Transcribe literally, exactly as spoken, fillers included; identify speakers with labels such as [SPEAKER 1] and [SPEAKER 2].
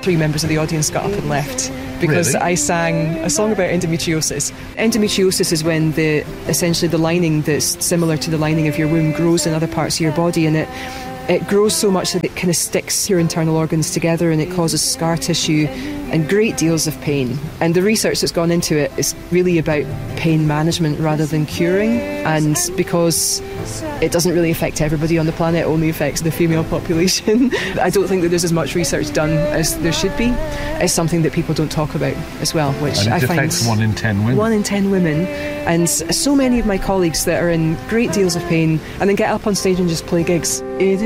[SPEAKER 1] three members of the audience got up and left because
[SPEAKER 2] Really?
[SPEAKER 1] I sang a song about endometriosis. Endometriosis is when the essentially the lining that's similar to the lining of your womb grows in other parts of your body, and it It grows so much that it kind of sticks your internal organs together, and it causes scar tissue and great deals of pain. And the research that's gone into it is really about pain management rather than curing. And because it doesn't really affect everybody on the planet, it only affects the female population, I don't think that there's as much research done as there should be. It's something that people don't talk about as well, which
[SPEAKER 2] and it
[SPEAKER 1] I find...
[SPEAKER 2] affects one in ten women.
[SPEAKER 1] One in ten women. And so many of my colleagues that are in great deals of pain and then get up on stage and just play gigs. It